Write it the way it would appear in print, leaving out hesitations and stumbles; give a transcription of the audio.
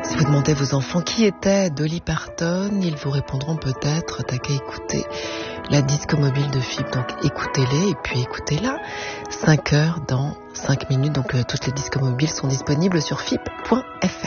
Si vous demandez à vos enfants qui était Dolly Parton, ils vous répondront peut-être t'as qu'à écouter la disco mobile de FIP. Donc écoutez-les et puis écoutez-la. 5 heures dans 5 minutes. Donc toutes les discos mobiles sont disponibles sur FIP.fr.